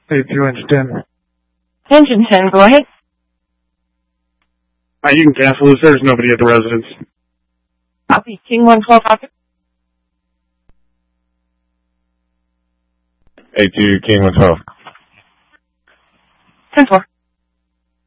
A2 engine 10. Engine 10, go ahead. You can cancel this. There's nobody at the residence. Copy. King 112, copy. A2, King 112. 10-4.